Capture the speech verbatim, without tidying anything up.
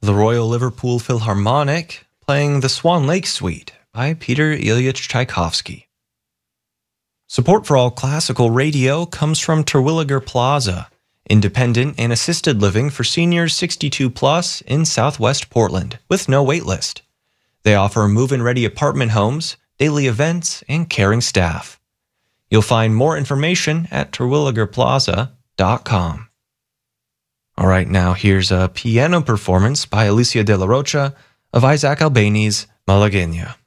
the Royal Liverpool Philharmonic playing the Swan Lake Suite by Peter Ilyich Tchaikovsky. Support for All Classical Radio comes from Terwilliger Plaza, independent and assisted living for seniors sixty-two plus in Southwest Portland, with no waitlist. They offer move-in ready apartment homes, daily events, and caring staff. You'll find more information at terwilliger plaza dot com. All right, now here's a piano performance by Alicia de la Rocha of Isaac Albéniz' Malagueña.